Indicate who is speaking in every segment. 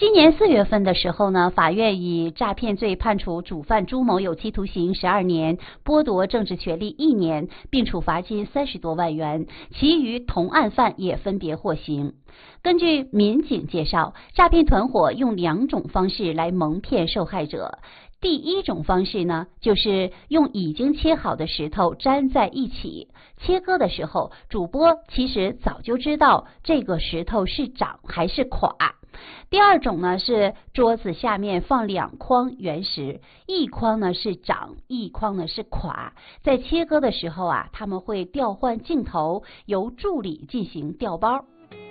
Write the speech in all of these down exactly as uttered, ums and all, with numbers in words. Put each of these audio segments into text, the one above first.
Speaker 1: 今年四月份的时候呢，法院以诈骗罪判处主犯朱某有期徒刑十二年，剥夺政治权利一年，并处罚金三十多万元，其余同案犯也分别获刑。根据民警介绍，诈骗团伙用两种方式来蒙骗受害者。第一种方式呢，就是用已经切好的石头粘在一起，切割的时候，主播其实早就知道这个石头是长还是垮。第二种呢，是桌子下面放两筐原石，一筐呢是长，一筐呢是垮。在切割的时候啊，他们会调换镜头，由助理进行调包。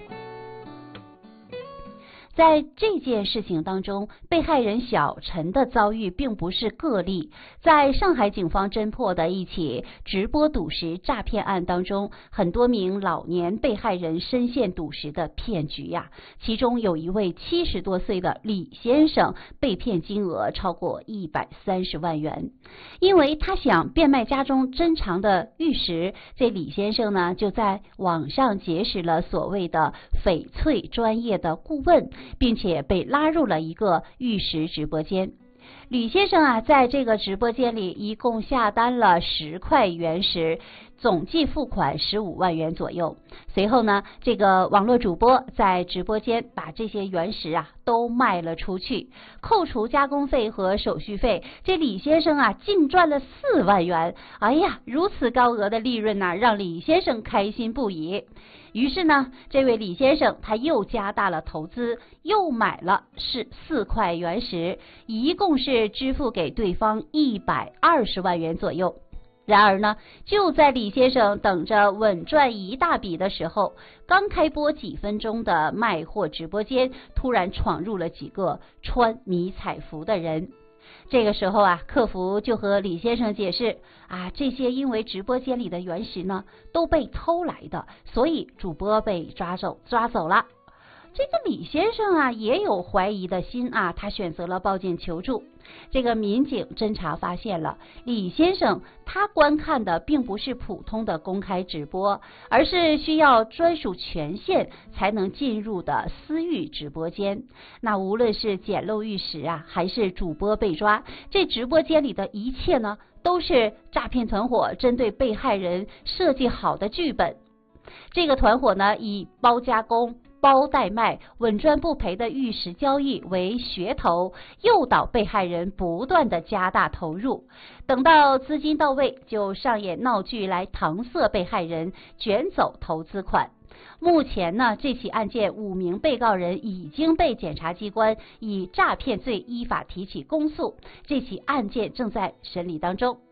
Speaker 1: 在这件事情当中，被害人小陈的遭遇并不是个例。在上海警方侦破的一起直播赌石诈骗案当中，很多名老年被害人深陷赌石的骗局呀、啊。其中有一位七十多岁的李先生被骗金额超过一百三十万元，因为他想变卖家中珍藏的玉石，这李先生呢就在网上结识了所谓的翡翠专业的顾问，并且被拉入了一个玉石直播间。吕先生啊，在这个直播间里一共下单了十块原石，总计付款十五万元左右。随后呢，这个网络主播在直播间把这些原石啊都卖了出去，扣除加工费和手续费，这李先生啊净赚了四万元。哎呀，如此高额的利润呢、啊，让李先生开心不已。于是呢，这位李先生他又加大了投资，又买了是四块原石，一共是支付给对方一百二十万元左右。然而呢，就在李先生等着稳赚一大笔的时候，刚开播几分钟的卖货直播间突然闯入了几个穿迷彩服的人。这个时候啊，客服就和李先生解释啊，这些因为直播间里的原石呢都被偷来的，所以主播被抓走抓走了。这个李先生啊也有怀疑的心啊，他选择了报警求助。这个民警侦查发现了，李先生他观看的并不是普通的公开直播，而是需要专属权限才能进入的私域直播间。那无论是捡漏玉石啊，还是主播被抓，这直播间里的一切呢，都是诈骗团伙针对被害人设计好的剧本。这个团伙呢，以包加工、包代卖、稳赚不赔的玉石交易为噱头，诱导被害人不断的加大投入，等到资金到位，就上演闹剧来搪塞被害人，卷走投资款。目前呢，这起案件五名被告人已经被检察机关以诈骗罪依法提起公诉，这起案件正在审理当中。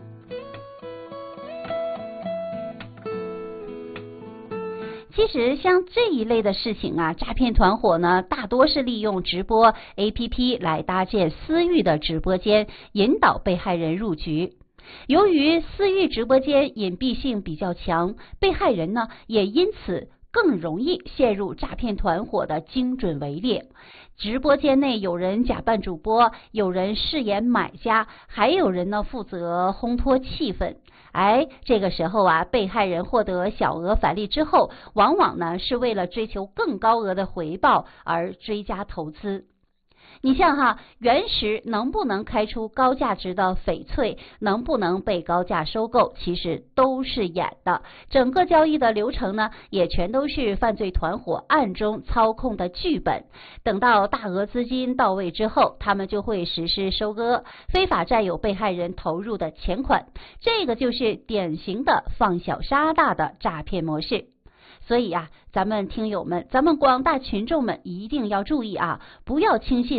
Speaker 1: 其实像这一类的事情啊，诈骗团伙呢大多是利用直播 A P P 来搭建私域的直播间，引导被害人入局。由于私域直播间隐蔽性比较强，被害人呢也因此更容易陷入诈骗团伙的精准围猎。直播间内有人假扮主播，有人饰演买家，还有人呢负责烘托气氛。哎，这个时候啊，被害人获得小额返利之后，往往呢是为了追求更高额的回报而追加投资。你像哈，原石能不能开出高价值的翡翠，能不能被高价收购，其实都是演的。整个交易的流程呢，也全都是犯罪团伙暗中操控的剧本。等到大额资金到位之后，他们就会实施收割，非法占有被害人投入的钱款。这个就是典型的放小杀大的诈骗模式。所以啊，咱们听友们，咱们广大群众们一定要注意啊，不要轻信